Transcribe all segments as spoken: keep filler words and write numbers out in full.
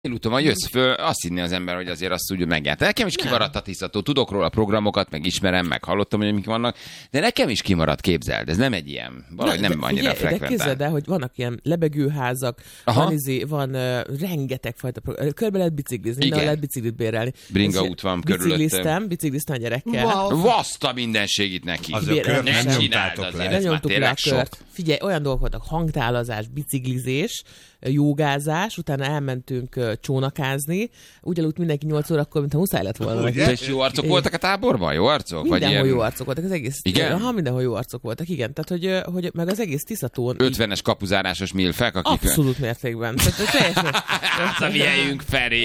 Délután jössz föl, azt hinné az ember, hogy azért azt úgy megjárt. Nekem is kimaradt a tisztató, tudok róla a programokat, meg ismerem, meg hallottam, hogy mik vannak, de nekem is kimaradt, képzeld, ez nem egy ilyen, valahogy Na, nem de, annyira figyelj, frekventál. De képzeld el, hogy vannak ilyen lebegőházak, Aha. van, izé, van uh, rengeteg fajta program, körbe lehet biciklizni, minden lehet biciklit bérelni. Bringa út van körülöttem. Bicikliztem, bicikliztem a gyerekkel. Wow. Vaszta mindenségit neki. Az a kört nem nem csináld nyomtátok azért, le. ez Nem már nyomtuk le tényleg a sok. kört. Figyelj, olyan dolgok voltak, hangtálazás, biciklizés, jogázás, utána elmentünk uh, csónakázni, úgy aludt mindenki nyolc órakor, mintha muszáj lett volna. De és jó arcok voltak a táborban? Jó arcok? Mindenhol Vagy ilyen... jó arcok voltak, az egész. Igen? Ha mindenhol jó arcok voltak, igen. Tehát, hogy, hogy meg az egész Tiszatón... ötvenes kapuzárásos milfek, akik... Abszolút mértékben. Tehát, hogy teljesen... Az a mi helyünk, Feri!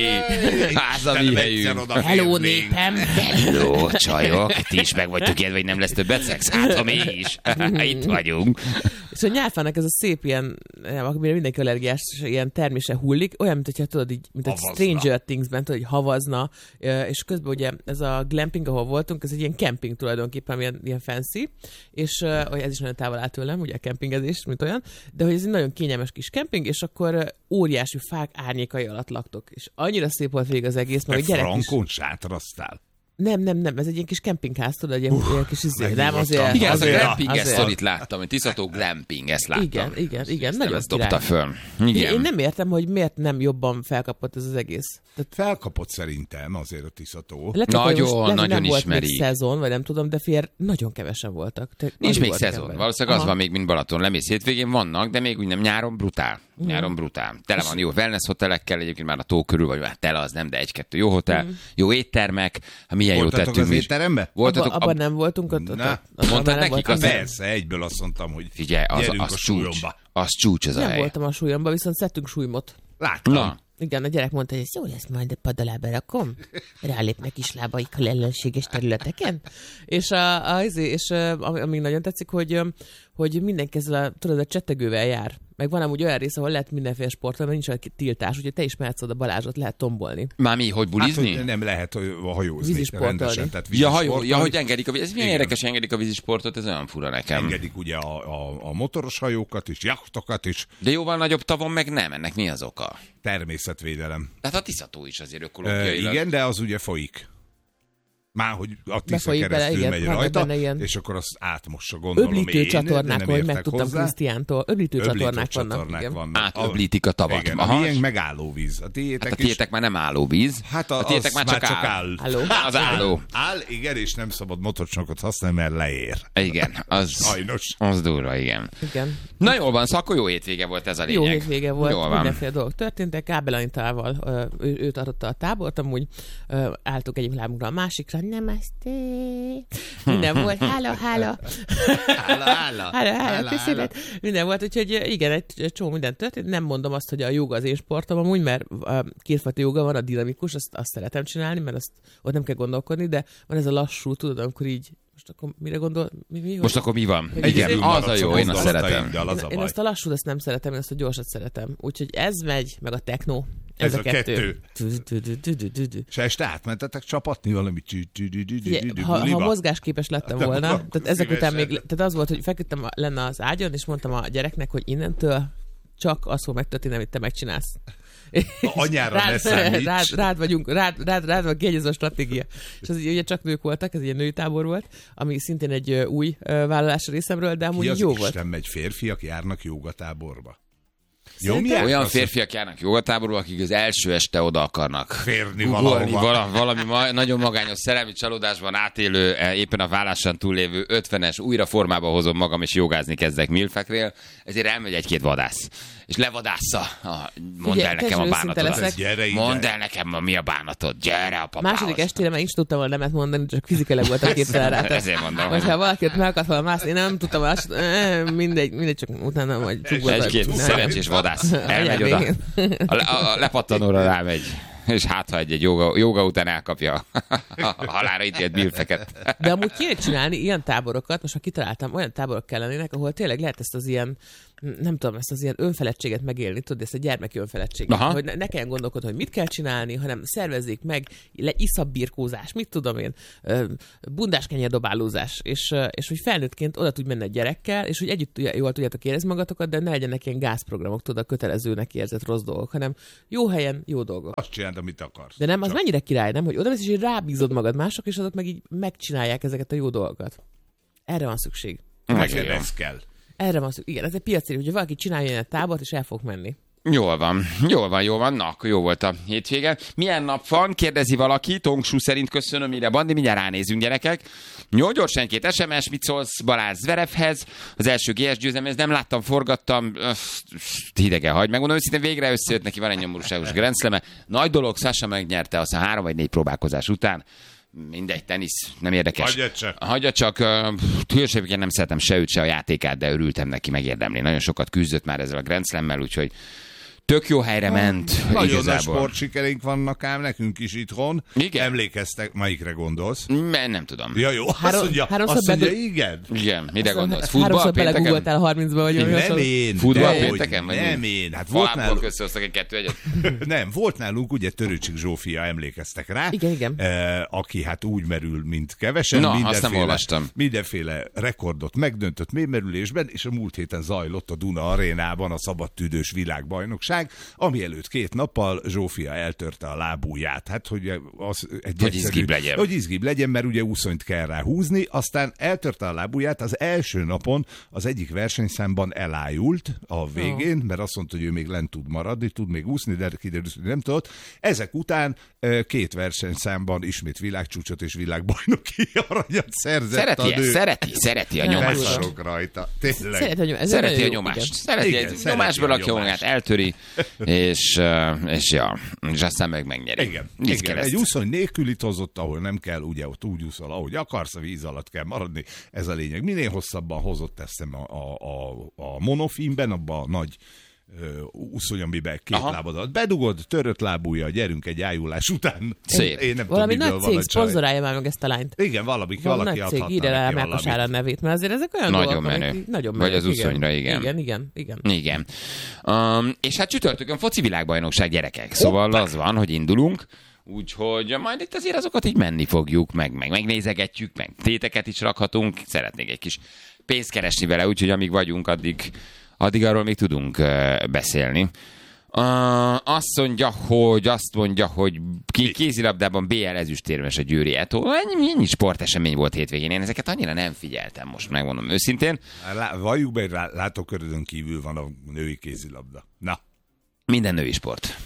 Az a mi helyünk! Hello, népem! Hello, csajok! Ti is meg vagytok ilyen, vagy nem lesz többet szex? Hát, ha mi is! Itt vagyunk! És a nyárfának ez a szép ilyen, amire mindenki allergiás, ilyen termése hullik, olyan, mint hogyha tudod, így, mint egy Stranger Things-ben, tudod, hogy havazna, és közben ugye ez a glamping, ahol voltunk, ez egy ilyen camping tulajdonképpen, ilyen, ilyen fancy, és uh, ez is nagyon távol áll tőlem, ugye a campingezés, mint olyan, de hogy ez egy nagyon kényelmes kis camping, és akkor uh, óriási fák árnyékai alatt laktok. És annyira szép volt végig az egész, mert a gyerek frankon is... sátraztál. Nem, nem, nem, ez egy ilyen kis kempingház, tudod, egy ilyen, uh, ilyen kis izé, nem azért. Igen, az a azért, glamping azért. sztorit láttam, hogy Tiszató glamping, ezt láttam. Igen, igen, igen, Ezt nagyon ezt dobta király. föl. Igen. Én nem értem, hogy miért nem jobban felkapott ez az egész. Tehát Felkapott szerintem azért a Tiszató. lehet, hogy Nagyon, most, lehet, hogy nagyon nem volt ismeri. még szezon, vagy nem tudom, de fér, nagyon kevesen voltak. Te, Nincs még volt szezon. ember. Valószínűleg az Aha. van még, mint Balaton. Lemész hétvégén vannak, de még úgy nem nyáron brutál. Nyáron brutál. Tele van jó wellness hotelekkel, egyébként már a tó körül, vagy már tele az nem, de egy-kettő jó hotel, mm. jó éttermek. Hát milyen jót Voltatok tettünk az mi is. étterembe? Voltatok, Abban ab... nem voltunk, ott, ott, Na, ott, ott mondtad már nem nekik voltunk. az- Persze, egyből azt mondtam, hogy Figyelj, az, gyerünk az a csúcs. súlyomba. Az csúcs az a Nem hely. voltam a súlyomban, viszont szedtünk súlymot. Láttam. Na, Igen, a gyerek mondta, hogy ez jó lesz, majd a pad alá berakom. Rálépnek is lábaikkal ellenséges területeken. És, a, a, és a, ami nagyon tetszik, hogy, hogy mindenki ezzel a, tudod, a csettegővel jár. Meg van amúgy olyan rész, ahol lehet mindenféle sportolni, mert nincs olyan tiltás, úgyhogy te is mehetsz oda Balázsot, lehet tombolni. már mi, hogy bulizni? Hát, hogy nem lehet hogy hajózni Vízisportolni. rendesen. Tehát Ja, hajó, vízisportolni. ja, hogy engedik a víz. Ez milyen Igen. érdekes, engedik a vízisportot, ez olyan fura nekem. Engedik ugye a, a, a motoros hajókat is, jachtokat is, De jóval nagyobb tavon meg nem, ennek mi az oka? természetvédelem. Tehát a Tiszató is azért E, ökológiailag. igen, de az ugye folyik. Már hogy a Tisza Befolyik bele, keresztül igen, megy vannak rajta, benne ilyen és akkor azt átmossa, gondolom Öblítő én, csatornák, de nem hogy értek megtudtam hozzá. Krisztiántól. Öblítő Öblítő csatornák vannak. csatornák Igen. vannak. Átöblítik a tavat. Igen, Aha. a miénk meg állóvíz. A tiétek, Hát a is- tiétek már nem állóvíz. Hát a, a tiétek az már csak áll. áll. Álló. Az álló. Áll, igen, és nem szabad motorcsónakot használni, mert leér. Igen, az, Sajnos. az durva, igen. Igen. Na jól van, szóval akkor jó hétvége volt ez a lényeg. Jó hétvége volt, Jól van. mindenféle dolgok történtek. Kábel Anitával, ö, ő, ő tartotta a tábort, amúgy ö, álltuk egyik lábunkra a másikra, namaste. Minden volt, hála, hála. Hála, hála. Hála, hála, köszönet. Minden volt, úgyhogy igen, egy csomó minden történt. Nem mondom azt, hogy a joga az én sportom amúgy, mert a kétfajta joga van, a dinamikus, azt, azt szeretem csinálni, mert azt ott nem kell gondolkodni, de van ez a lassú, tudod, amikor így, most akkor mire gondol? Mi, mi, Most akkor mi van? Egyedül Igen, az a jó, én azt szeretem. Az a én baj. azt a lassút azt nem szeretem, én azt a gyorsat szeretem. Úgyhogy ez megy, meg a techno. Ez, Ez a kettő. kettő. És este átmentetek csapatni valami Figyelj, ha, ha mozgásképes lettem volna, akkor tehát ezek után még, szívesen. tehát az volt, hogy feküdtem lenne az ágyon, és mondtam a gyereknek, hogy innentől csak az fog megtörténni, amit te megcsinálsz. Anyára rád, ne számíts. rád, rád vagyunk, rád, rád, rád van kiegyező a stratégia. És az ugye csak nők voltak, ez egy női tábor volt, ami szintén egy ö, új ö, vállalás részemről, de amúgy Ki az jó Isten volt. megy, férfiak járnak jogatáborba. Jó, Szerintem- mi Olyan az- férfiak járnak jogatáborba, akik az első este oda akarnak Férni ugolni valahova. vala, valami ma, nagyon magányos szerelmi csalódásban átélő, eh, éppen a vállásán túllévő ötvenes, újra formába hozom magam, és jogázni kezdek milfeknél, ezért elmegy egy-két vadász. És levadásza. Ah, mondd Figyelj, el nekem a teljesen őszinte bánatodat. leszek. Gyere ide. Mondd el nekem, ma mi a bánatod. Gyere a papához. Második estére már is tudtam volna nemet mondani, csak fizikailag voltam képtelen rá. Ezért mondom, Vagy hogy ha valaki ott meg akart volna mászni, én nem tudtam, azt, eh, mindegy, mindegy, csak utána majd csukott. egy-két szerencsés vadász elmegy oda. A, a, a lepattanóra rámegy. És hát, ha egy-egy joga, joga után elkapja a halálra ítélt milfeket. De amúgy kéne csinálni ilyen táborokat, most már kitaláltam, olyan táborok kellenének, ahol tényleg lehet ezt az ilyen nem tudom, ezt az ilyen önfeledtséget megélni, tudod, ezt a gyermeki önfeledtséget, Aha. hogy ne, ne kelljen gondolkodni, hogy mit kell csinálni, hanem szervezzék meg, le, iszabbirkózás, mit tudom én, bundás kenyerdobálózás, és, és hogy felnőttként oda tudj menni a gyerekkel, és hogy együtt jól tudjátok érezni magatokat, de ne legyenek ilyen gázprogramok, tudod, a kötelezőnek érzett rossz dolgok, hanem jó helyen, jó dolgok. Azt csináld, amit akarsz. De nem, az Csak. mennyire király, nem? Hogy oda mész, és így rábízod magad mások, és azok meg így megcsinálják ezeket a jó dolgokat. Erre van szükség. Neked ez kell. Erre van szükség. Igen, ez egy piaci, hogyha valaki csinálja ilyen tábort, és el fog menni. Jól van, jól van, jól van. Na, akkor jó volt a hétvége. Milyen nap van? Kérdezi valaki. Tongsú szerint köszönöm, mire Bandi. Mindjárt ránézünk, gyerekek. Jó, gyorsan egy-két es em es. Mit szólsz Balázs Zverevhez? Az első gé es győzelem, ezt nem láttam, forgattam. Öff, hidegen hagy. Megmondom őszintén, végre összejött neki, van egy nyomorúságos Grand Slam-e. Nagy dolog, Sasha megnyerte azt a három vagy négy próbálkozás után. Mindegy, tenisz, nem érdekes. Hagyja csak. Hagyja csak, uh, hőségként nem szeretem se őt, se a játékát, de örültem neki, megérdemli. Nagyon sokat küzdött már ezzel a Grand Slam-mel, úgyhogy tök jó helyre ment. Nagyon igazából. nagy sportsikereink vannak ám nekünk is itthon. Igen. Emlékeztek, melyikre gondolsz? Men, nem tudom. Ja, jó, azt Három- mondja, háromszor azt mondja bedug- igen. Igen, mire gondolsz? Háromszor Futball pénteken? belegugoltál harmincba, vagy olyan Nem hasonló. én. Futball dehogy pénteken? Vagy Nem mi? én. Hát volt Falából nálunk, összehoztak egy kettő egyet. nem, volt nálunk ugye Törőcsik Zsófia, emlékeztek rá? Igen, igen. Eh, aki hát úgy merül, mint kevesen. Na, azt mindenféle, nem olvastam. Mindenféle rekordot megdöntött mélymerülésben, és a múlt héten zajlott a Duna arénában a szabadtüdős világbajnokság, ami előtt két nappal Zsófia eltörte a lábujját. Hát, hogy az egy Hogy izgibb legyen. Hogy izgibb legyen, mert ugye úszonyt kell rá húzni, aztán eltörte a lábujját, az első napon az egyik versenyszámban elájult a végén, mert azt mondta, hogy ő még lent tud maradni, tud még úszni, de kiderült, hogy nem tudott. Ezek után eh, két versenyszámban ismét világcsúcsot és világbajnoki aranyat szerzett Szereti, a nő. szereti, szereti a Nem, nyomást. tudom. Beszarok rajta. Tényleg. Szereti a, nyom- ez Szereti nagyon a jó, nyomást. igen. Szereti, Igen, egy szereti nyomásba a lakja nyomást. magát, eltöri, és, uh, és ja, és aztán meg megnyeri. Igen, Így igen. kell Egy ezt. úszony nélkülit hozott, ahol nem kell, ugye ott úgy úszol, ahogy akarsz, a víz alatt kell maradni, ez a lényeg. Minél hosszabban hozott ezt a, a, a, a monofilmben, abban a nagy ö, úszony, amiben két Aha. lábadat bedugod, törött lábúja, gyerünk egy ájulás után. Szép. Én nem Valami tudom, nagy mitől van cég a csaj. szponzorálja már meg ezt a lányt. Igen, valami, Valami valaki nagy cég, adhatna írja rá neki Márkos valamit. Árán nevét, mert azért ezek olyan Nagyon dolgok, amik menő. így nagyon Vagy menők, az úszonyra, igen. Igen, igen, igen. Igen. Um, és hát csütörtökön foci világbajnokság, gyerekek. Szóval az van, hogy indulunk, úgyhogy majd itt azért azokat így menni fogjuk, meg, meg megnézegetjük, meg téteket is rakhatunk. Szeretnék egy kis pénzt keresni vele, úgyhogy amíg vagyunk, addig, addig arról még tudunk uh, beszélni. Uh, azt mondja, hogy azt mondja, hogy ki, kézilabdában bé el ezüstérmes a Győri Eto. Ennyi, ennyi sportesemény volt hétvégén. Én ezeket annyira nem figyeltem, most megmondom őszintén. Lá- Valljuk be, rá- látókörödön kívül van a női kézilabda. Na, Minden női sport.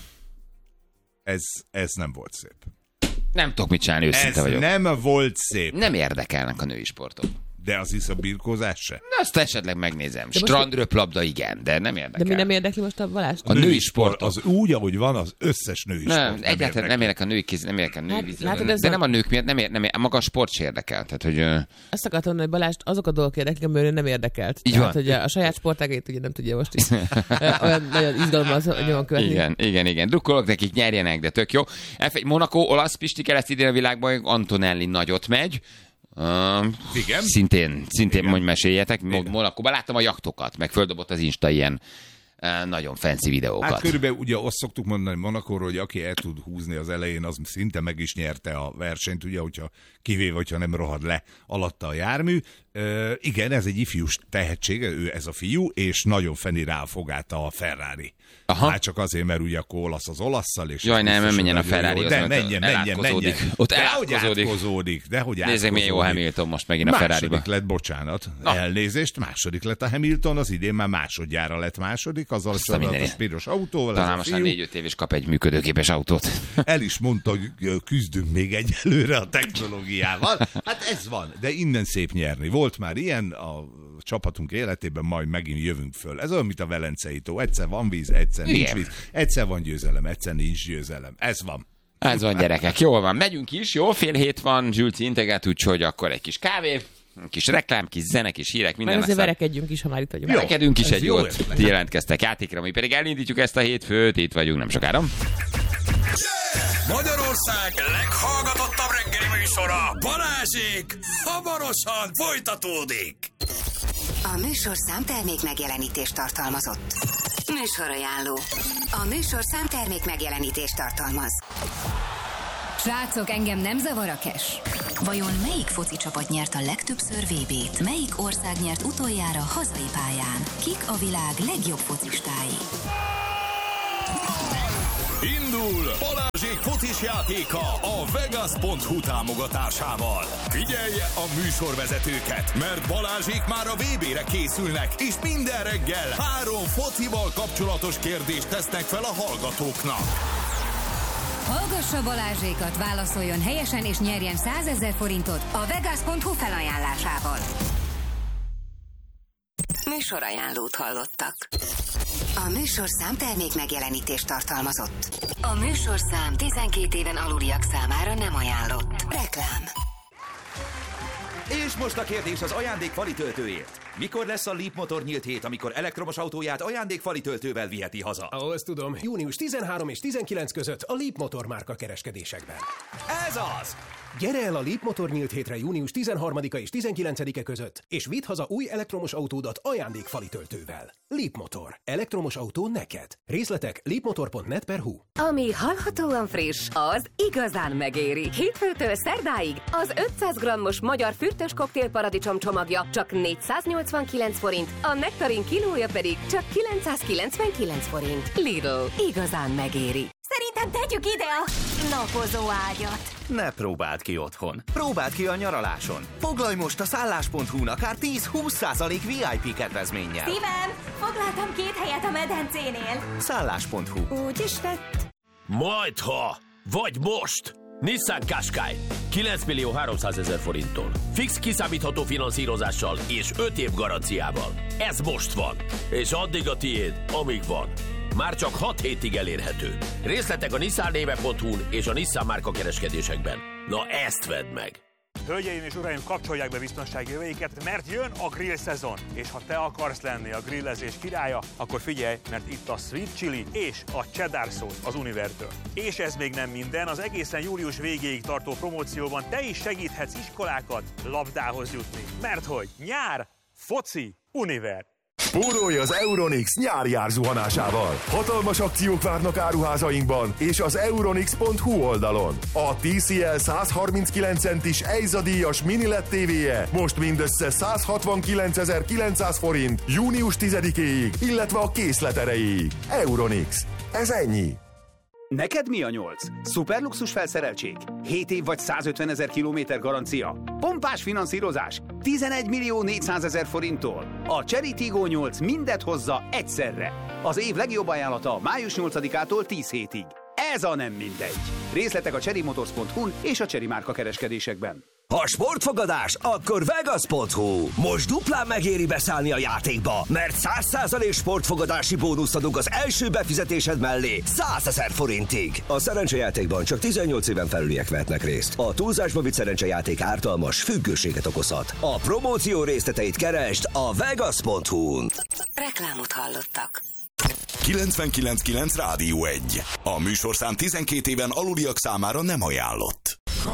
ez, ez nem volt szép. Nem tudok mit csinálni, őszinte Ez vagyok. nem volt szép. Nem érdekelnek a női sportok. De az is a birkózás se. Na, azt esetleg megnézem. most- Strandröplabda igen, de nem De érdekel. mi nem érdekli most a Balást? A női sportok. Az úgy, ahogy van, az összes női Nem, sport. egyáltalán nem érdekel a női kéz, nem érdekel a női Hát, vízilabda. látod, ez De a- nem a nők miatt, nem, ér, nem ér, maga a sport se érdekel. Tehát, hogy ö, Azt akartam mondani, hogy Balást azok a dolgok érdeklik, amiről ő nem érdekelt. Így Tehát, van. hogy a, a saját sportágait ugye nem tudja most is. Olyan nagyon izgalommal az, hogy nyomon követni. igen, igen, igen. Drukkolok nekik, nyerjenek, de tök jó. ef egy Monaco, olasz Pisti lesz idén a világban, Antonelli nagyot megy. Uh, Igen. Szintén, szintén mondj meséljetek. Igen. Monakóban láttam a jaktokat, meg földobott az Insta ilyen uh, nagyon fancy videókat. Hát körülbelül ugye azt szoktuk mondani Monakóról, hogy aki el tud húzni az elején, az szinte meg is nyerte a versenyt, ugye, hogyha kivéve, hogyha nem rohad le alatta a jármű. Uh, igen, ez egy ifjús tehetség, ő ez a fiú, és nagyon feni rá a fogát a Ferrari. Aha. Hát csak azért, mert ugye akkor olasz az olasszal, és... Jaj, nem, biztos, menjen hogy a nagyon Ferrari, jó. az De ott menjen, menjen, elátkozódik. menjen. Ott Dehogy elátkozódik. átkozódik. Dehogy Nézzük, milyen jó átkozódik. Hamilton most megint a Ferrariba. Második lett, bocsánat, Na. elnézést, második lett a Hamilton, az idén már másodjára lett második, azzal a a mindenit. csodálatos piros autóval. Talán ez a most már fiú. négy-öt év is kap egy működőképes autót. El is mondta, hogy küzdünk még egyelőre a technológiával. Hát ez van, de innen szép nyerni. Volt már ilyen a csapatunk életében, majd megint jövünk föl. Ez olyan, mint a Velencei tó. Egyszer van víz, egyszer nincs Igen. víz. Egyszer van győzelem, egyszer nincs győzelem. Ez van. Ez van, gyerekek. Jól van. Megyünk is. Jó, fél hét van, Zsülci integet, úgyhogy akkor egy kis kávé, kis reklám, kis zene, kis hírek, minden. Meg azért aztán verekedjünk is, ha már itt vagyunk. verekedünk is ez egy jó jót. ötlet. Ti jelentkeztek játékra, mi pedig elindítjuk ezt a hétfőt. Itt vagyunk nem sokára. Magyarország leghallgatottabb reggeli műsora, Balázsék, hamarosan folytatódik. A műsorszám termék megjelenítést tartalmazott. Műsorajánló. A műsorszám termék megjelenítést tartalmaz. Srácok, engem nem zavar a cash. Vajon melyik foci csapat nyert a legtöbbször vé bét? Melyik ország nyert utoljára hazai pályán? Kik a világ legjobb focistái? Indul Balázsék focis játéka a Vegas pont hu támogatásával. Figyelje a műsorvezetőket, mert Balázsék már a vé bére készülnek, és minden reggel három focival kapcsolatos kérdést tesznek fel a hallgatóknak. Hallgassa Balázsékat, válaszoljon helyesen és nyerjen százezer forintot a Vegas pont hu felajánlásával. Műsorajánlót hallottak. A műsorszám termék megjelenítést tartalmazott. A műsorszám tizenkét éven aluliak számára nem ajánlott. Reklám. És most a kérdés az ajándékfali töltőért. Mikor lesz a Leap Motor nyílt hét, amikor elektromos autóját ajándékfali töltővel viheti haza? Ó, ezt tudom. június tizenharmadika és tizenkilencedike között a Leap Motor márka kereskedésekben. Ez az! Gyere el a Leap Motor nyílt hétre június tizenharmadika és tizenkilencedike között, és vidd haza új elektromos autódat ajándékfali töltővel. Leap Motor. Elektromos autó neked. Részletek leapmotor pont net per hu. Ami hallhatóan friss, az igazán megéri. Hétfőtől szerdáig az ötszáz grammos magyar fürtös koktél paradicsom csomagja csak négyszáznyolcvankilenc forint, a nektarin kilója pedig csak kilencszázkilencvenkilenc forint. Lidl. Igazán megéri. Szerintem tegyük ide a napozó ágyat. Ne próbáld ki otthon. Próbáld ki a nyaraláson. Foglalj most a szállás pont hu-n akár tíz-húsz százalék vé i pé kedvezménnyel. Szívem, foglaltam két helyet a medencénél. szállás pont hu. Úgy is lett. Majdha, vagy most. Nissan Qashqai kilenc millió háromszázezer forinttól. Fix kiszámítható finanszírozással és öt év garanciával. Ez most van. És addig a tiéd, amíg van. Már csak hat hétig elérhető. Részletek a nissan néve pont hu-n és a Nissan márka kereskedésekben. Na ezt vedd meg! Hölgyeim és uraim, kapcsolják be biztonsági öveiket, mert jön a grill szezon. És ha te akarsz lenni a grillezés királya, akkor figyelj, mert itt a Sweet Chili és a Cheddar Sauce az Univertől. És ez még nem minden, az egészen július végéig tartó promócióban te is segíthetsz iskolákat labdához jutni. Mert hogy nyár, foci, Univer. Spórolj az Euronics nyári árzuhanásával! Hatalmas akciók várnak áruházainkban és az euronics pont hu oldalon. A té cé el száz harminckilenc centis Eiza díjas mini el é dé tévéje most mindössze száz hatvankilencezer-kilencszáz forint június tizedikéig, illetve a készlet erejéig. Euronics. Ez ennyi. Neked mi a nyolc? Szuperluxus felszereltség? hét év vagy százötvenezer kilométer garancia? Pompás finanszírozás? tizenegy millió négyszázezer forinttól. A Chery Tiggo nyolc mindet hozza egyszerre. Az év legjobb ajánlata május nyolcadikától tíz hétig. Ez a nem mindegy. Részletek a cherry motors pont hu-n és a Chery márka kereskedésekben. Ha sportfogadás, akkor Vegas pont hu. Most duplán megéri beszállni a játékba, mert száz százalék sportfogadási bónuszt adunk az első befizetésed mellé százezer forintig. A szerencsejátékban csak tizennyolc éven felüliek vehetnek részt. A túlzásba vitt szerencsejáték ártalmas, függőséget okozhat. A promóció részleteit keresd a Vegas pont hu-n. Reklámot hallottak. kilencvenkilenc kilenc Rádió egy. A műsorszám tizenkét éven aluliak számára nem ajánlott.